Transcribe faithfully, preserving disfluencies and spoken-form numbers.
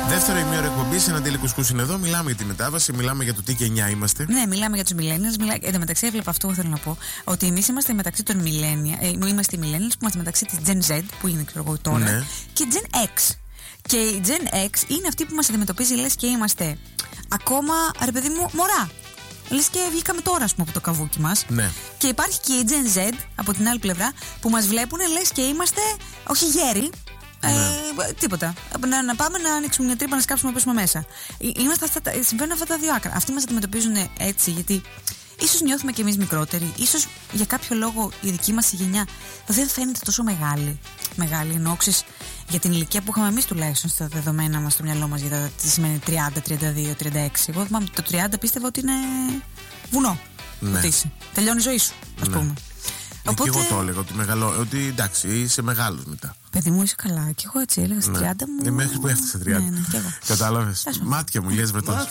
Δεύτερο ημίωρο εκπομπή, ένα τελικουσκούς είναι εδώ. Μιλάμε για τη μετάβαση, μιλάμε για το τι γενιά είμαστε. Ναι, μιλάμε για τους millennials. Μιλά... Εν τω μεταξύ, έβλεπα αυτό που θέλω να πω. Ότι εμείς είμαστε μεταξύ των millennials. Ε, είμαστε οι millennials που είμαστε μεταξύ της Gen Z, που είναι ξέρω εγώ τώρα, ναι. και Gen X. Και η Gen X είναι αυτή που μας αντιμετωπίζει, λες και είμαστε ακόμα, ρε παιδί μου, μωρά. Λες και βγήκαμε τώρα, ας πούμε, από το καβούκι μας. Ναι. Και υπάρχει και η Gen Z από την άλλη πλευρά που μας βλέπουν, λες και είμαστε, όχι γέροι. Ναι. Ε, τίποτα. Να, να πάμε να ανοίξουμε μια τρύπα, να σκάψουμε να πέσουμε μέσα. Είμαστε αυτά, συμβαίνουν αυτά τα δύο άκρα. Αυτοί μας αντιμετωπίζουν έτσι, γιατί ίσως νιώθουμε κι εμείς μικρότεροι. Ίσως για κάποιο λόγο η δική μας γενιά δεν φαίνεται τόσο μεγάλη. Μεγάλη ενόξεις για την ηλικία που είχαμε εμείς τουλάχιστον στα δεδομένα μας, στο μυαλό μας, για τα τι σημαίνει τριάντα, τριάντα δύο, τριάντα έξι. Εγώ θυμάμαι το τριάντα πίστευα ότι είναι βουνό. Ναι. Ότι είσαι. Τελειώνει η ζωή σου, ας ναι. πούμε. Ε, οπότε... Και εγώ το έλεγα ότι, μεγαλώ, ότι εντάξει, είσαι μεγάλος μετά. Παιδί μου, είσαι καλά. Και εγώ έτσι έλεγα στα τριάντα μου. Ε, μέχρι που έφτασε τριάντα. Ναι, ναι, κατάλαβες. Μάτια μου, λες βρε.